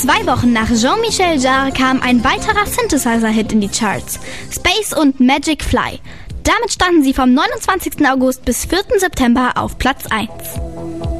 2 Wochen nach Jean-Michel Jarre kam ein weiterer Synthesizer-Hit in die Charts. Space und Magic Fly. Damit standen sie vom 29. August bis 4. September auf Platz 1.